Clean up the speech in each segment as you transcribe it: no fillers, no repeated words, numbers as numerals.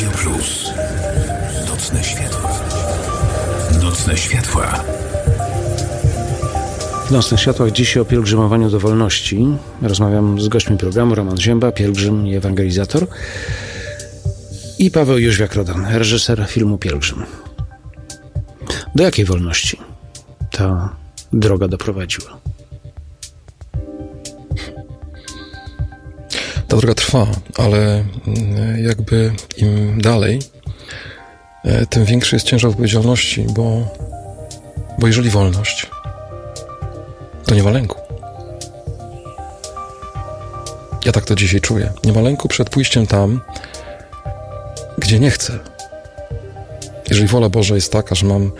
Radio Plus. Nocne światła. Nocne światła. W Nocnych Światłach dziś o pielgrzymowaniu do wolności. Rozmawiam z gośćmi programu: Roman Zięba, pielgrzym i ewangelizator, i Paweł Jóźwiak-Rodan, reżyser filmu Pielgrzym. Do jakiej wolności ta droga doprowadziła? Ta droga trwa, ale jakby im dalej, tym większy jest ciężar odpowiedzialności, bo jeżeli wolność, to nie ma lęku. Ja tak to dzisiaj czuję. Nie ma lęku przed pójściem tam, gdzie nie chcę. Jeżeli wola Boża jest taka, że mam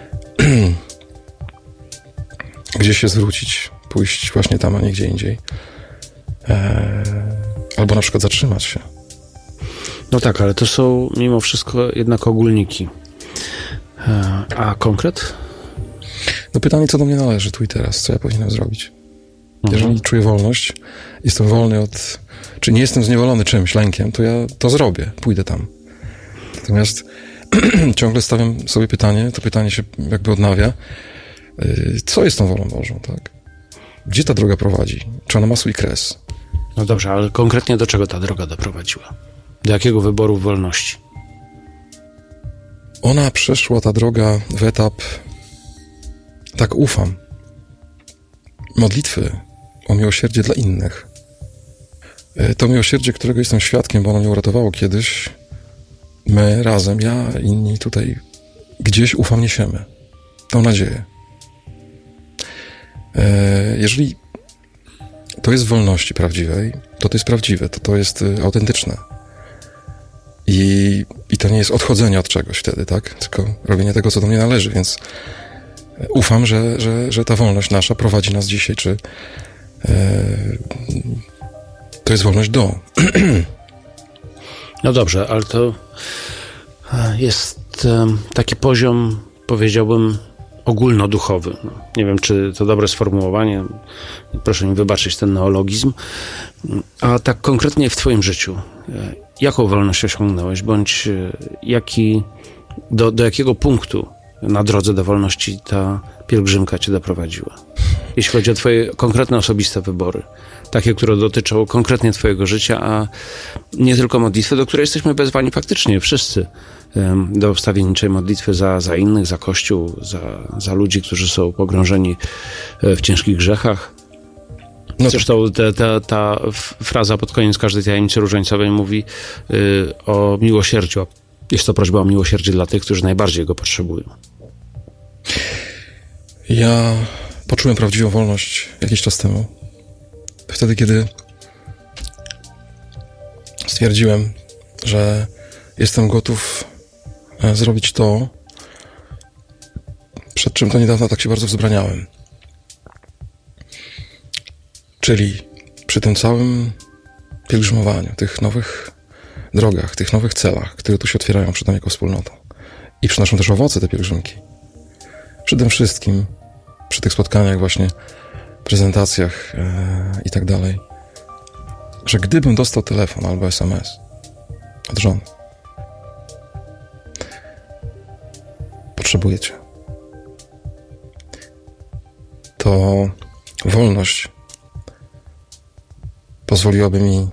gdzie się zwrócić, pójść właśnie tam, a nie gdzie indziej, albo na przykład zatrzymać się. No tak, ale to są mimo wszystko jednak ogólniki. A konkret? No pytanie, co do mnie należy tu i teraz, co ja powinienem zrobić. Jeżeli czuję wolność, jestem wolny czy nie jestem zniewolony czymś, lękiem, to ja to zrobię, pójdę tam. Natomiast ciągle stawiam sobie pytanie, to pytanie się jakby odnawia, co jest tą wolą Bożą, tak? Gdzie ta droga prowadzi? Czy ona ma swój kres? No dobrze, ale konkretnie do czego ta droga doprowadziła? Do jakiego wyboru wolności? Ona przeszła, ta droga, w etap, tak ufam, modlitwy o miłosierdzie dla innych. To miłosierdzie, którego jestem świadkiem, bo ono mnie uratowało kiedyś, my razem, ja, inni tutaj, gdzieś ufam niesiemy. Tą nadzieję. Jeżeli to jest w wolności prawdziwej, to jest prawdziwe, to jest autentyczne. I to nie jest odchodzenie od czegoś wtedy, tak? Tylko robienie tego, co do mnie należy, więc ufam, że ta wolność nasza prowadzi nas dzisiaj, czy to jest wolność do. No dobrze, ale to jest taki poziom, powiedziałbym, ogólnoduchowy. No, nie wiem, czy to dobre sformułowanie, proszę mi wybaczyć ten neologizm, a tak konkretnie w twoim życiu, jaką wolność osiągnąłeś, bądź do jakiego punktu na drodze do wolności ta pielgrzymka cię doprowadziła? Jeśli chodzi o twoje konkretne, osobiste wybory, takie, które dotyczą konkretnie twojego życia, a nie tylko modlitwy, do której jesteśmy wezwani faktycznie wszyscy, do wstawienniczej modlitwy za innych, za Kościół, za ludzi, którzy są pogrążeni w ciężkich grzechach. No zresztą ta fraza pod koniec każdej tajemnicy różańcowej mówi o miłosierdziu. Jest to prośba o miłosierdzie dla tych, którzy najbardziej go potrzebują. Ja poczułem prawdziwą wolność jakiś czas temu. Wtedy, kiedy stwierdziłem, że jestem gotów zrobić to, przed czym to niedawno tak się bardzo wzbraniałem. Czyli przy tym całym pielgrzymowaniu, tych nowych drogach, tych nowych celach, które tu się otwierają przed nami jako wspólnotą i przynoszą też owoce te pielgrzymki. Przede wszystkim przy tych spotkaniach właśnie, prezentacjach i tak dalej, że gdybym dostał telefon albo SMS od żony: potrzebuję cię, to wolność pozwoliłaby mi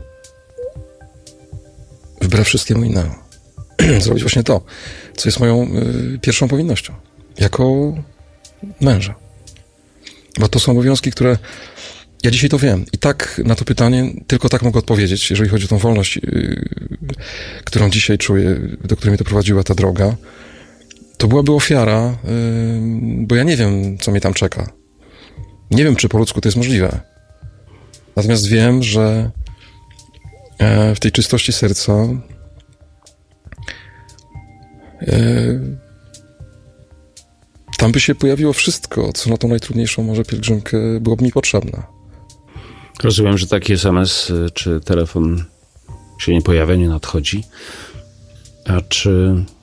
wbrew wszystkiemu innemu zrobić właśnie to, co jest moją pierwszą powinnością jako męża. Bo to są obowiązki, które ja dzisiaj to wiem. I tak na to pytanie tylko tak mogę odpowiedzieć, jeżeli chodzi o tą wolność, którą dzisiaj czuję, do której mnie doprowadziła ta droga. To byłaby ofiara, bo ja nie wiem, co mnie tam czeka. Nie wiem, czy po ludzku to jest możliwe. Natomiast wiem, że w tej czystości serca tam by się pojawiło wszystko, co na tą najtrudniejszą może pielgrzymkę byłoby mi potrzebne. Rozumiem, że taki SMS czy telefon się nie pojawia, nie nadchodzi. A czy